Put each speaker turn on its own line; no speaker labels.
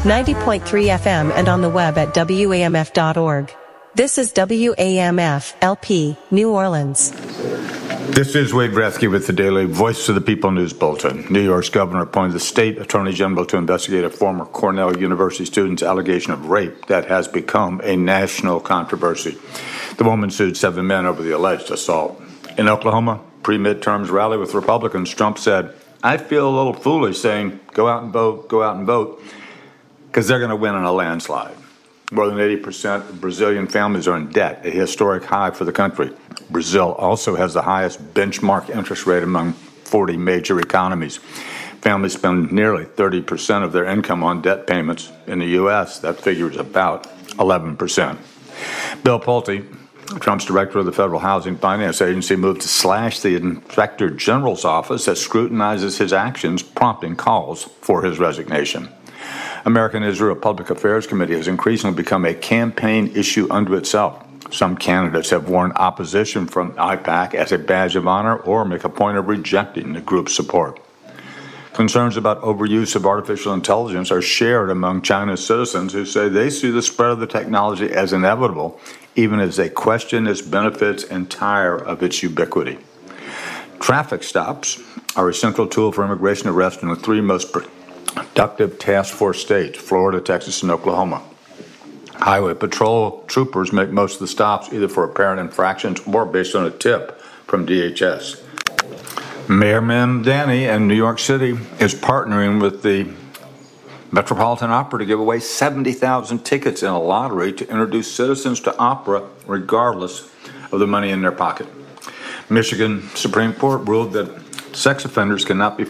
90.3 FM and on the web at WAMF.org. This is WAMF LP, New Orleans.
This is Wade Bresky with the Daily Voice of the People News Bulletin. New York's governor appointed the state attorney general to investigate a former Cornell University student's allegation of rape that has become a national controversy. The woman sued 7 men over the alleged assault. In Oklahoma, pre-midterms rally with Republicans, Trump said, "I feel a little foolish saying, go out and vote, because they're going to win in a landslide." More than 80% of Brazilian families are in debt, a historic high for the country. Brazil also has the highest benchmark interest rate among 40 major economies. Families spend nearly 30% of their income on debt payments. In the U.S., that figure is about 11%. Bill Pulte, Trump's director of the Federal Housing Finance Agency, moved to slash the Inspector General's office that scrutinizes his actions, prompting calls for his resignation. American Israel Public Affairs Committee has increasingly become a campaign issue unto itself. Some candidates have worn opposition from AIPAC as a badge of honor or make a point of rejecting the group's support. Concerns about overuse of artificial intelligence are shared among China's citizens who say they see the spread of the technology as inevitable, even as they question its benefits and tire of its ubiquity. Traffic stops are a central tool for immigration arrest in the three most productive task force states, Florida, Texas, and Oklahoma. Highway patrol troopers make most of the stops either for apparent infractions or based on a tip from DHS. Mayor Mamdani in New York City is partnering with the Metropolitan Opera to give away 70,000 tickets in a lottery to introduce citizens to opera regardless of the money in their pocket. Michigan Supreme Court ruled that sex offenders cannot be